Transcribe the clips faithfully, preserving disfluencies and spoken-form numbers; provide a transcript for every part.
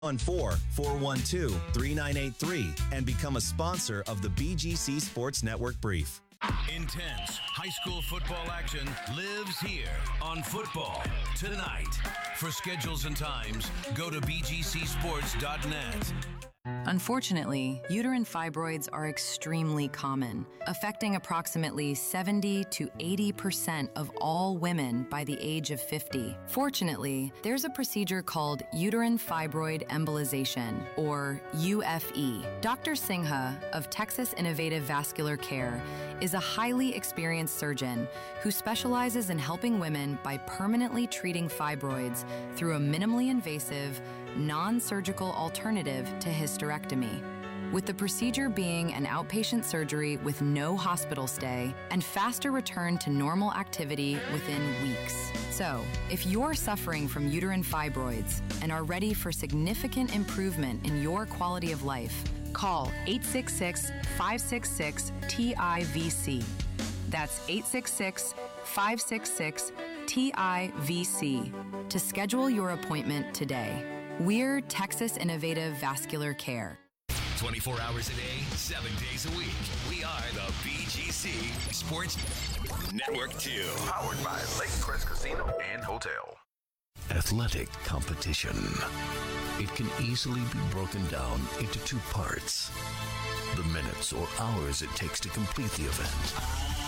one four, four one two, three nine eight three and become a sponsor of the B G C Sports Network Brief. Intense high school football action lives here on Football Tonight. For schedules and times, go to b g c sports dot net. Unfortunately, uterine fibroids are extremely common, affecting approximately seventy to eighty percent of all women by the age of fifty. Fortunately, there's a procedure called uterine fibroid embolization, or U F E. Doctor Singha of Texas Innovative Vascular Care is a highly experienced surgeon who specializes in helping women by permanently treating fibroids through a minimally invasive, non-surgical alternative to hysterectomy, with the procedure being an outpatient surgery with no hospital stay and faster return to normal activity within weeks. So, if you're suffering from uterine fibroids and are ready for significant improvement in your quality of life, call eight six six, five six six, T I V C. That's eight six six, five six six, T I V C to schedule your appointment today. We're Texas Innovative Vascular Care. twenty-four hours a day, seven days a week. We are the B G C Sports Network two. Powered by Lake Crest Casino and Hotel. Athletic competition. It can easily be broken down into two parts. The minutes or hours it takes to complete the event.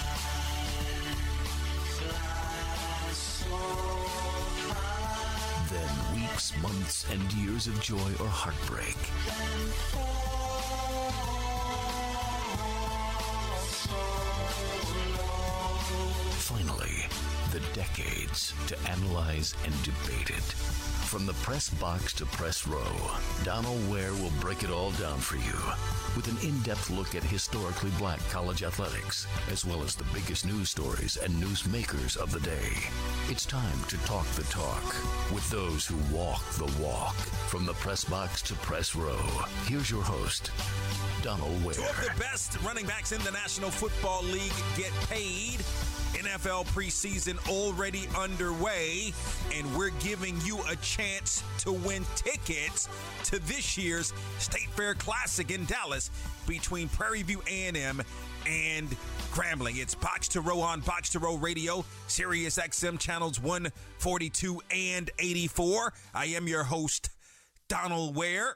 Then weeks, months, and years of joy or heartbreak. Finally, the decades to analyze and debate it. From the press box to press row, Donald Ware will break it all down for you with an in-depth look at historically black college athletics, as well as the biggest news stories and newsmakers of the day. It's time to talk the talk with those who walk the walk. From the press box to press row, here's your host, Donald Ware. Two of the best running backs in the National Football League get paid. N F L preseason already underway, and we're giving you a chance to win tickets to this year's State Fair Classic in Dallas between Prairie View A and M and Grambling. It's Box to Row on Box to Row Radio, Sirius X M channels one forty-two and eighty-four. I am your host, Donald Ware.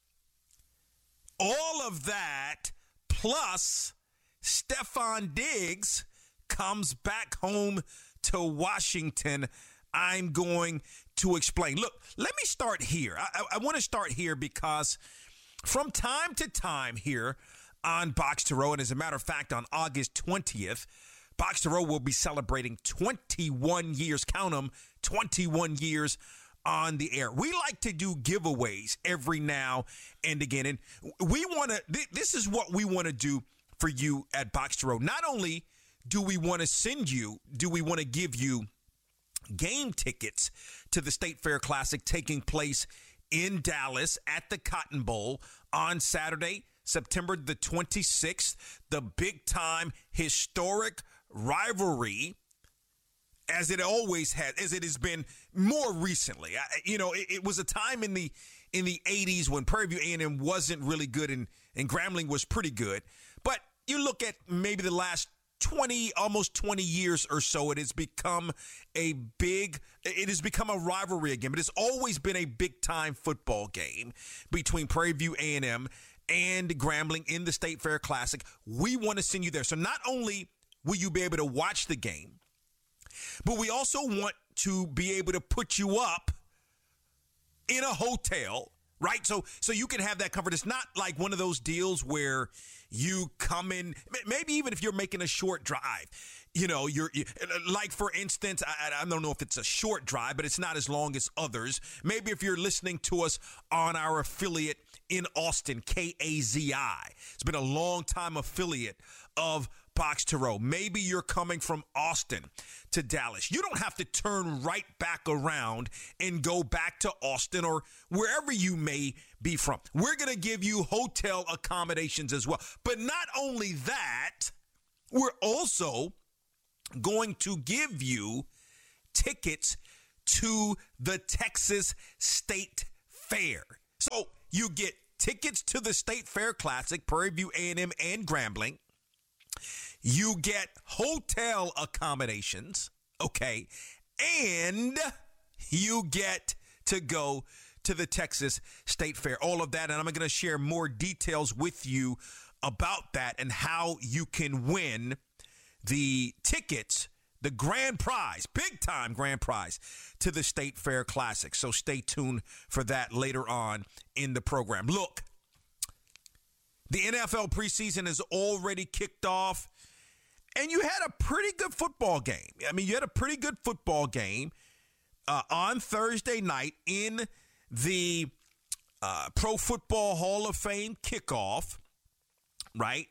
All of that plus Stefon Diggs comes back home to Washington. I'm going to explain. Look, let me start here. I, I, I want to start here because from time to time here on Box to Row, and as a matter of fact, on August twentieth, Box to Row will be celebrating twenty-one years, count them, twenty-one years on the air. We like to do giveaways every now and again, and we want to, th- this is what we want to do for you at Box to Row. Not only do we want to send you, do we want to give you game tickets to the State Fair Classic taking place in Dallas at the Cotton Bowl on Saturday, September the twenty-sixth, the big-time historic rivalry, as it always has, as it has been more recently. I, you know, it, it was a time in the in the eighties when Prairie View A and M wasn't really good and, and Grambling was pretty good. But you look at maybe the last twenty, almost twenty years or so, it has become a big, it has become a rivalry again. But it's always been a big-time football game between Prairie View A and M and Grambling in the State Fair Classic. We want to send you there. So not only will you be able to watch the game, but we also want to be able to put you up in a hotel, right? So so you can have that comfort. It's not like one of those deals where you come in, maybe even if you're making a short drive, you know, you're you, like, for instance, I, I don't know if it's a short drive, but it's not as long as others. Maybe if you're listening to us on our affiliate in Austin, K A Z I. It's been a long time affiliate of Box to Row. Maybe you're coming from Austin to Dallas. You don't have to turn right back around and go back to Austin or wherever you may be from. We're going to give you hotel accommodations as well. But not only that, we're also going to give you tickets to the Texas State Fair. So you get tickets to the State Fair Classic, Prairie View A and M and Grambling. You get hotel accommodations, okay, and you get to go to the Texas State Fair. All of that, and I'm going to share more details with you about that and how you can win the tickets, the grand prize, big time grand prize to the State Fair Classic. So stay tuned for that later on in the program. Look, the N F L preseason has already kicked off, and you had a pretty good football game. I mean, you had a pretty good football game uh, on Thursday night in the uh, Pro Football Hall of Fame kickoff, right?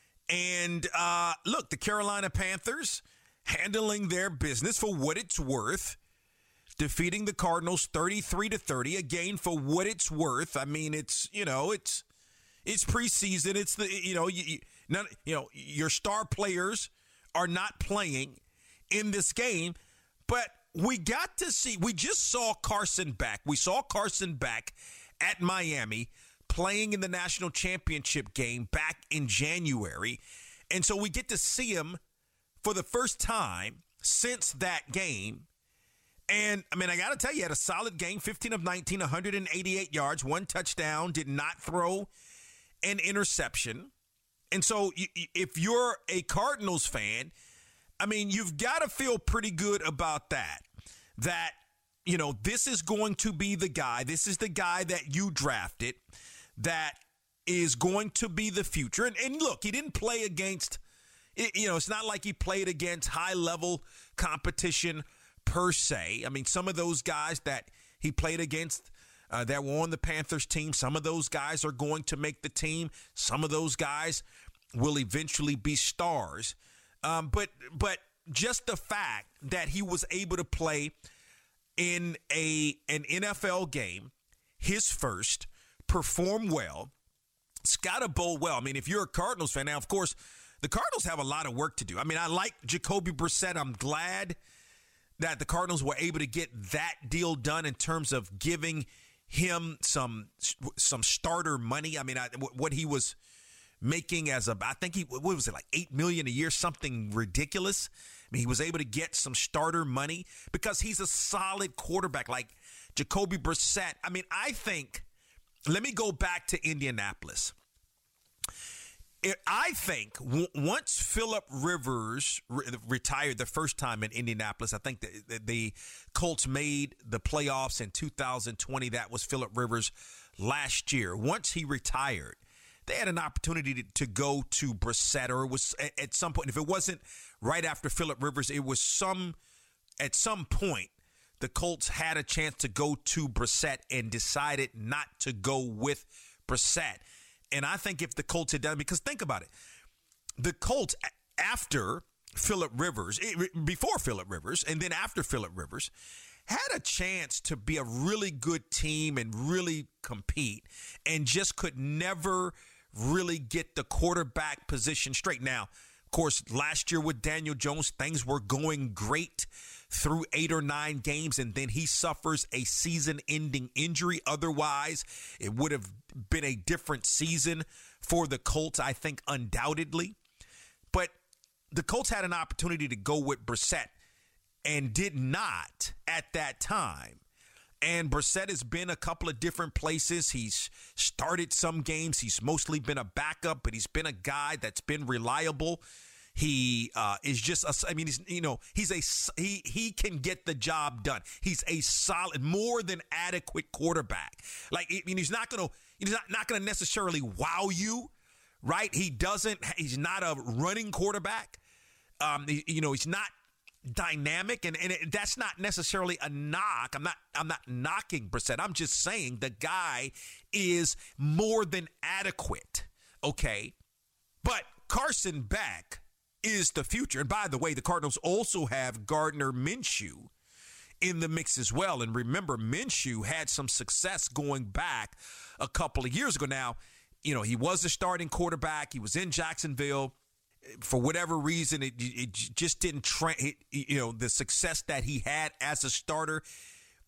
And uh, look, the Carolina Panthers handling their business for what it's worth, defeating the Cardinals thirty-three to thirty. Again, for what it's worth. I mean, it's, you know, it's it's preseason. It's the, you know, you, you, not, you know, your star players are not playing in this game, but we got to see, we just saw Carson Beck. We saw Carson Beck at Miami playing in the national championship game back in January. And so we get to see him for the first time since that game. And, I mean, I got to tell you, he had a solid game, fifteen of nineteen, one hundred eighty-eight yards, one touchdown, did not throw an interception. And so if you're a Cardinals fan, I mean, you've got to feel pretty good about that, that, you know, this is going to be the guy. This is the guy that you drafted that is going to be the future. And, and look, he didn't play against, you know, it's not like he played against high-level competition per se. I mean, some of those guys that he played against uh, that were on the Panthers team, some of those guys are going to make the team. Some of those guys will eventually be stars. Um, but but just the fact that he was able to play in a an N F L game, his first, perform well, it's got to bode well. I mean, if you're a Cardinals fan, now, of course, the Cardinals have a lot of work to do. I mean, I like Jacoby Brissett. I'm glad that the Cardinals were able to get that deal done in terms of giving him some some starter money. I mean, I, what he was making as a, I think he, what was it, like eight million dollars a year, something ridiculous. I mean, he was able to get some starter money because he's a solid quarterback like Jacoby Brissett. I mean, I think, let me go back to Indianapolis. I think w- once Phillip Rivers re- retired the first time in Indianapolis, I think the, the Colts made the playoffs in two thousand twenty. That was Phillip Rivers last year. Once he retired, they had an opportunity to, to go to Brissett, or it was at, at some point. If it wasn't right after Phillip Rivers, it was some at some point the Colts had a chance to go to Brissett and decided not to go with Brissett. And I think if the Colts had done, because think about it, the Colts after Phillip Rivers, before Phillip Rivers, and then after Phillip Rivers, had a chance to be a really good team and really compete, and just could never really get the quarterback position straight. Now, of course, last year with Daniel Jones, things were going great through eight or nine games, and then he suffers a season-ending injury. Otherwise, it would have been a different season for the Colts, I think, undoubtedly. But the Colts had an opportunity to go with Brissett and did not at that time. And Brissett has been a couple of different places. He's started some games. He's mostly been a backup, but he's been a guy that's been reliable. He uh, is just, a, I mean, he's, you know, he's a, he, he can get the job done. He's a solid, more than adequate quarterback. Like, I mean, he's not going to, he's not, not going to necessarily wow you, right? He doesn't, he's not a running quarterback. Um, he, you know, he's not dynamic, and, and it, that's not necessarily a knock. I'm not, I'm not knocking Brissett. I'm just saying the guy is more than adequate. Okay. But Carson Beck is the future. And by the way, the Cardinals also have Gardner Minshew in the mix as well. And remember, Minshew had some success going back a couple of years ago. Now, you know, he was a starting quarterback. He was in Jacksonville. For whatever reason, it, it just didn't, tra- it, you know, the success that he had as a starter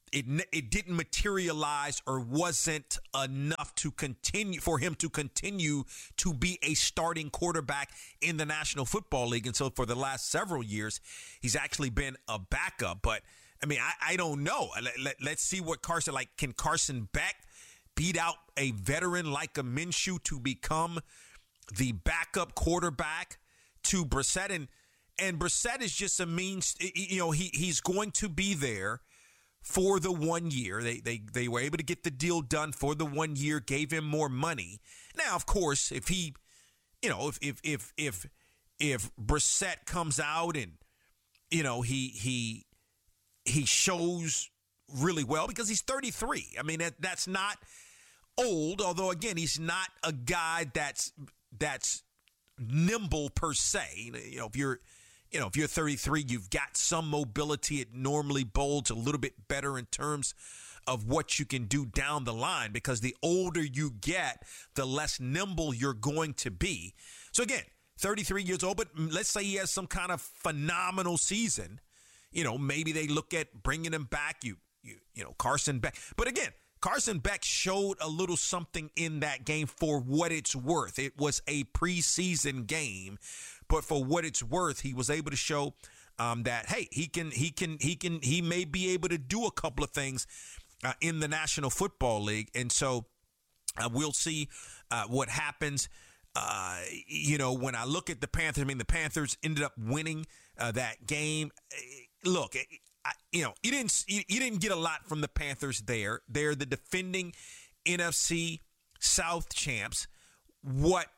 it it didn't materialize or wasn't enough to continue for him to continue to be a starting quarterback in the National Football League. And so for the last several years, he's actually been a backup. But I mean, I, I don't know. Let, let, let's see what Carson, like, can Carson Beck beat out a veteran like a Minshew to become the backup quarterback to Brissett? And, and Brissett is just a means, you know, he he's going to be there for the one year. They, they, they were able to get the deal done for the one year, gave him more money. Now, of course, if he, you know, if, if, if, if, if Brissett comes out and, you know, he, he, he shows really well, because he's thirty-three. I mean, that, that's not old, although, again, he's not a guy that's that's nimble per se. You know, if you're, you know, if you're thirty-three, you've got some mobility. It normally bodes a little bit better in terms of what you can do down the line, because the older you get, the less nimble you're going to be. So, again, thirty-three years old, but let's say he has some kind of phenomenal season. You know, maybe they look at bringing him back. You, you, you know, Carson Beck. But again, Carson Beck showed a little something in that game for what it's worth. It was a preseason game, but for what it's worth, he was able to show um, that, hey, he can, he can, he can, he may be able to do a couple of things uh, in the National Football League. And so uh, we'll see uh, what happens. Uh, you know, when I look at the Panthers, I mean, the Panthers ended up winning uh, that game. Look, I, you know, you didn't you, you didn't get a lot from the Panthers there. They're the defending N F C South champs. What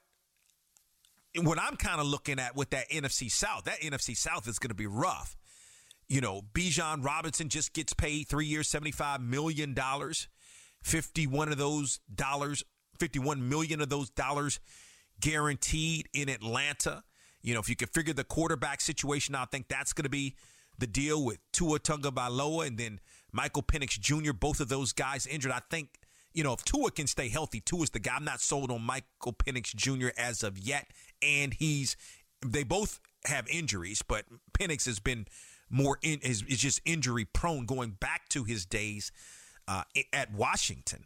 what I'm kind of looking at with that N F C South, that N F C South is going to be rough. You know, Bijan Robinson just gets paid three years, seventy-five million dollars. fifty-one of those dollars, fifty-one million of those dollars guaranteed in Atlanta. You know, if you can figure the quarterback situation out, I think that's going to be the deal with Tua Tagovailoa and then Michael Penix Junior Both of those guys injured. I think, you know, if Tua can stay healthy, Tua's the guy. I'm not sold on Michael Penix Junior as of yet. And he's, they both have injuries, but Penix has been more, in, is, is just injury prone going back to his days uh, at Washington.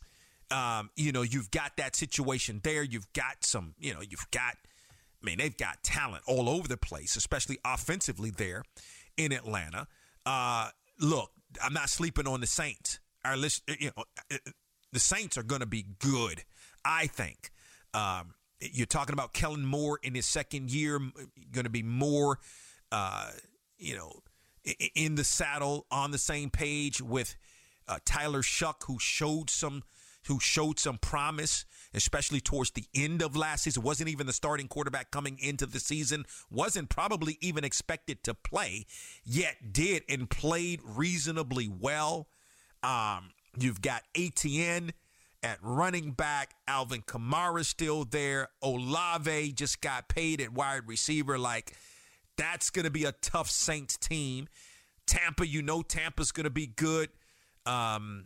Um, you know, you've got that situation there. You've got some, you know, you've got, I mean, they've got talent all over the place, especially offensively there in Atlanta. Uh, look, I'm not sleeping on the Saints. Our list, you know, the Saints are going to be good, I think. Um, you're talking about Kellen Moore in his second year, going to be more, uh, you know, in the saddle, on the same page with uh, Tyler Shuck, who showed some who showed some promise, especially towards the end of last season. Wasn't even the starting quarterback coming into the season, wasn't probably even expected to play, yet did and played reasonably well. Um, you've got A T N at running back. Alvin Kamara still there. Olave just got paid at wide receiver. Like, that's going to be a tough Saints team. Tampa, you know Tampa's going to be good. Um,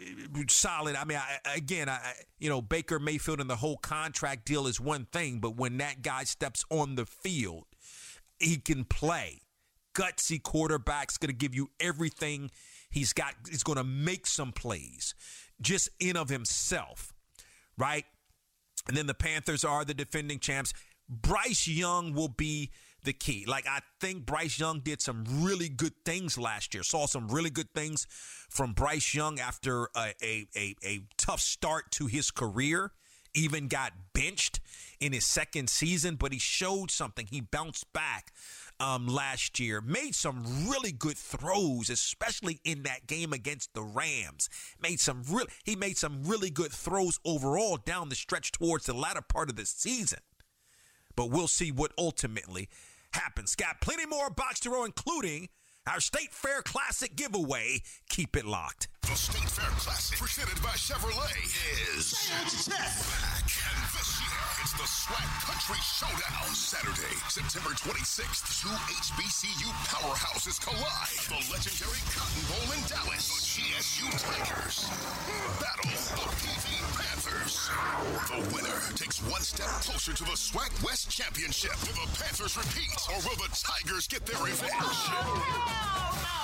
solid. I mean, I, again, I, you know, Baker Mayfield and the whole contract deal is one thing, but when that guy steps on the field, he can play. Gutsy quarterback's going to give you everything he's got. He's going to make some plays just in of himself, right? And then the Panthers are the defending champs. Bryce Young will be the key. Like, I think Bryce Young did some really good things last year. Saw some really good things from Bryce Young after a, a, a, a tough start to his career. Even got benched in his second season, but he showed something. He bounced back um, last year. Made some really good throws, especially in that game against the Rams. Made some real. He made some really good throws overall down the stretch towards the latter part of the season. But we'll see what ultimately happens. Got plenty more Box to Row, including our State Fair Classic giveaway. Keep it locked. The State Fair Classic, presented by Chevrolet, is back. And this year, it's the Swag Country Showdown. Saturday, September twenty-sixth, two H B C U powerhouses collide. The legendary Cotton Bowl in Dallas. The G S U Tigers battle the P V Panthers. The winner takes one step closer to the Swag West Championship. Will the Panthers repeat, or will the Tigers get their revenge?